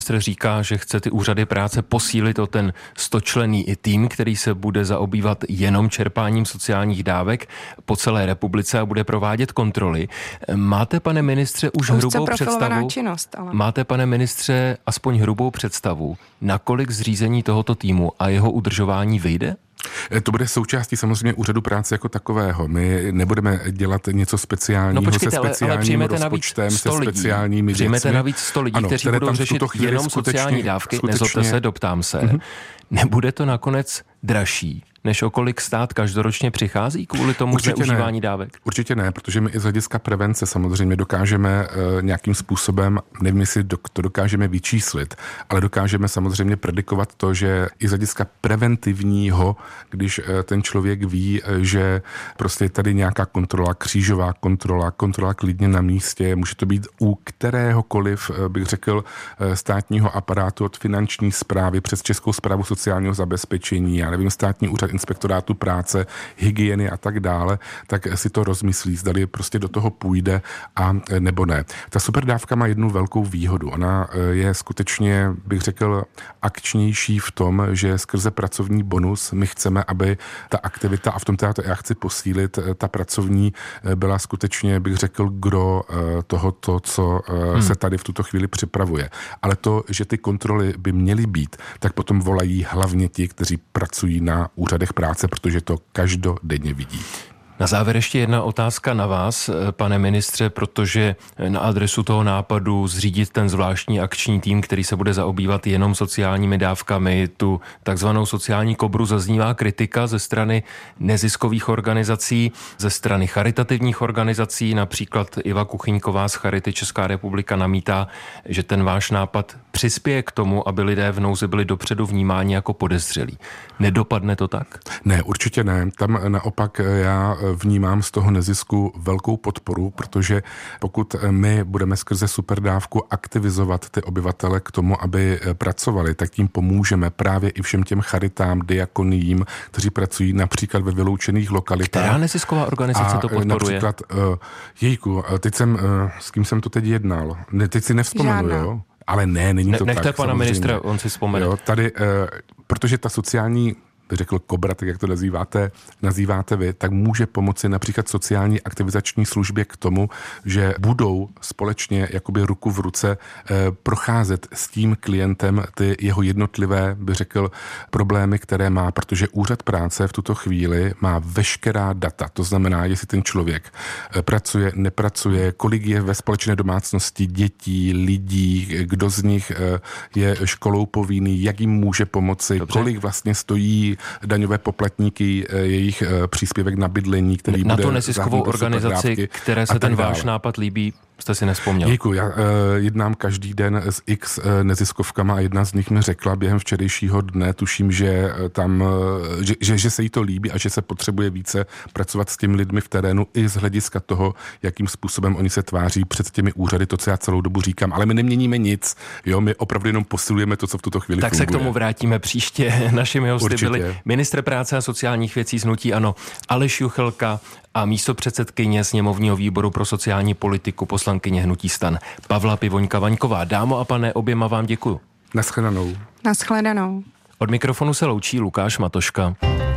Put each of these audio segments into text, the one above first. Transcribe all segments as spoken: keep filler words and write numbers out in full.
Ministr říká, že chce ty úřady práce posílit o ten stočlenný i tým, který se bude zaobývat jenom čerpáním sociálních dávek po celé republice a bude provádět kontroly. Máte, pane ministře, už hrubou představu? Činnost, ale... Máte, pane ministře, aspoň hrubou představu, nakolik zřízení tohoto týmu a jeho udržování vyjde? To bude součástí samozřejmě úřadu práce jako takového. My nebudeme dělat něco speciálního no počkejte, se speciálním ale, ale rozpočtem, se speciálními věcmi. Přijmete navíc sto lidí, ano, kteří budou řešit jenom sociální dávky. Skutečně... Nezlobte se, doptám se. Mm-hmm. Nebude to nakonec dražší, než o kolik stát každoročně přichází kvůli tomu zneužívání ne. dávek? Určitě ne, protože my i z hlediska prevence samozřejmě dokážeme e, nějakým způsobem, nevím, jestli do, to dokážeme vyčíslit, ale dokážeme samozřejmě predikovat to, že i z hlediska preventivního, když e, ten člověk ví, e, že prostě je tady nějaká kontrola, křížová kontrola, kontrola klidně na místě, může to být u kteréhokoliv, e, bych řekl, e, státního aparátu od finanční správy přes Českou správu sociálního zabezpečení, já nevím, státní úřad inspektorátu práce, hygieny a tak dále, tak si to rozmyslí, zdali prostě do toho půjde a nebo ne. Ta superdávka má jednu velkou výhodu. Ona je skutečně, bych řekl, akčnější v tom, že skrze pracovní bonus my chceme, aby ta aktivita, a v tom teda já chci posílit, ta pracovní byla skutečně, bych řekl, gro tohoto, co hmm. se tady v tuto chvíli připravuje. Ale to, že ty kontroly by měly být, tak potom volají hlavně ti, kteří pracují na úřadech práce, protože to každodenně vidí. Na závěr ještě jedna otázka na vás, pane ministře, protože na adresu toho nápadu zřídit ten zvláštní akční tým, který se bude zaobývat jenom sociálními dávkami, tu takzvanou sociální kobru, zaznívá kritika ze strany neziskových organizací, ze strany charitativních organizací, například Iva Kuchyňková z Charity Česká republika namítá, že ten váš nápad přispěje k tomu, aby lidé v nouzi byli dopředu vnímáni jako podezřelí. Nedopadne to tak? Ne, určitě ne. Tam naopak já vnímám z toho nezisku velkou podporu, protože pokud my budeme skrze superdávku aktivizovat ty obyvatele k tomu, aby pracovali, tak tím pomůžeme právě i všem těm charitám, diakoniím, kteří pracují například ve vyloučených lokalitách. Která nezisková organizace to podporuje? Například, uh, jejku, teď jsem, uh, s kým jsem to teď jednal? Ne, teď si nevzpomenu, jo? Ale ne, není ne, to nechte tak. Nechte pana ministra, on si vzpomene. Jo, tady, uh, protože ta sociální řekl kobra, tak jak to nazýváte, nazýváte vy, tak může pomoci například sociální aktivizační službě k tomu, že budou společně jakoby ruku v ruce eh, procházet s tím klientem ty jeho jednotlivé, by řekl, problémy, které má, protože úřad práce v tuto chvíli má veškerá data. To znamená, jestli ten člověk eh, pracuje, nepracuje, kolik je ve společné domácnosti dětí, lidí, kdo z nich eh, je školou povinný, jak jim může pomoci, Dobře. kolik vlastně stojí daňové poplatníky, jejich příspěvek na bydlení, který na bude... Na tu neziskovou organizaci, které se ten váš nápad líbí, jste si nevzpomněl. Děkuji, já uh, jednám každý den s x uh, neziskovkama a jedna z nich mi řekla během včerejšího dne, tuším, že tam, uh, že, že, že se jí to líbí a že se potřebuje více pracovat s těmi lidmi v terénu i z hlediska toho, jakým způsobem oni se tváří před těmi úřady, to, co já celou dobu říkám, ale my neměníme nic, jo, my opravdu jenom posilujeme to, co v tuto chvíli tak funguje. Tak se k tomu vrátíme příště. Našimi hosty Určitě. byli ministr práce a sociálních věcí z hnutí ANO Aleš Juchelka a místopředsedkyně sněmovního výboru pro sociální politiku poslankyně hnutí STAN Pavla Pivoňka-Vaňková. Dámo a pane, oběma vám děkuju. Naschledanou. Naschledanou. Od mikrofonu se loučí Lukáš Matoška.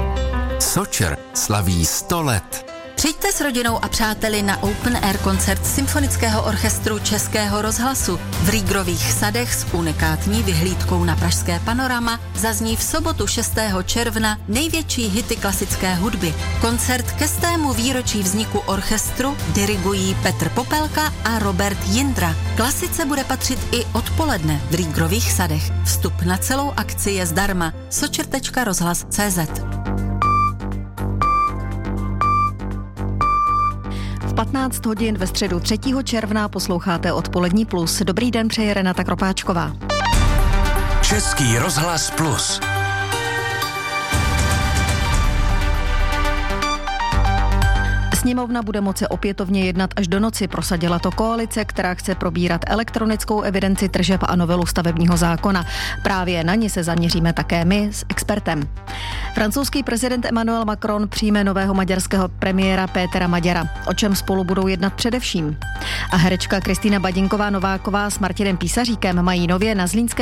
Sočer slaví sto let. Přijďte s rodinou a přáteli na Open Air koncert Symfonického orchestru Českého rozhlasu. V Rýgrových sadech s unikátní vyhlídkou na pražské panorama zazní v sobotu šestého června největší hity klasické hudby. Koncert ke stému výročí vzniku orchestru dirigují Petr Popelka a Robert Jindra. Klasice bude patřit i odpoledne v Rýgrových sadech. Vstup na celou akci je zdarma. sočer tečka rozhlas tečka cé zet. patnáct hodin ve středu třetího června posloucháte Odpolední plus. Dobrý den, přeje Renata Kropáčková. Český rozhlas plus. Sněmovna bude moci opětovně jednat až do noci, prosadila to koalice, která chce probírat elektronickou evidenci tržeb a novelu stavebního zákona. Právě na ní se zaměříme také my s expertem. Francouzský prezident Emmanuel Macron přijme nového maďarského premiéra Pétera Maďara. O čem spolu budou jednat především? A herečka Kristýna Badinková Nováková s Martinem Písaříkem mají nově na zlínské